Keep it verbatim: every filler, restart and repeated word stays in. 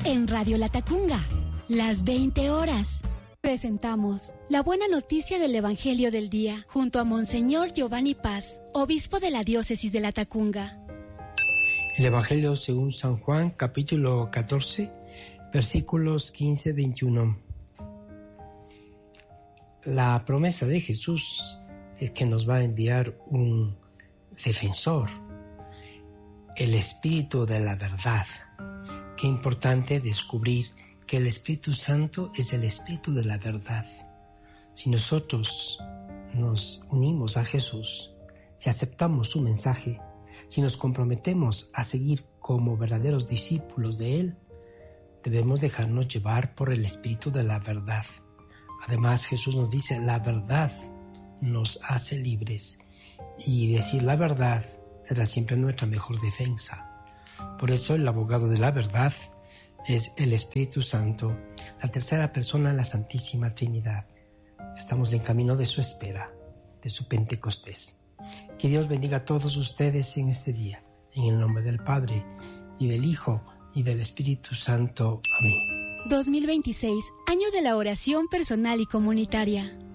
En Radio Latacunga, las veinte horas. Presentamos la buena noticia del Evangelio del Día, junto a Monseñor Giovanni Paz, obispo de la diócesis de Latacunga. El Evangelio según San Juan, capítulo catorce, versículos quince a veintiuno. La promesa de Jesús es que nos va a enviar un defensor, el Espíritu de la verdad. Qué importante descubrir que el Espíritu Santo es el Espíritu de la verdad. Si nosotros nos unimos a Jesús, si aceptamos su mensaje, si nos comprometemos a seguir como verdaderos discípulos de Él, debemos dejarnos llevar por el Espíritu de la verdad. Además, Jesús nos dice, la verdad nos hace libres, y decir la verdad será siempre nuestra mejor defensa. Por eso el abogado de la verdad es el Espíritu Santo, la tercera persona, la Santísima Trinidad. Estamos en camino de su espera, de su Pentecostés. Que Dios bendiga a todos ustedes en este día, en el nombre del Padre, y del Hijo, y del Espíritu Santo. Amén. dos mil veintiséis, año de la oración personal y comunitaria.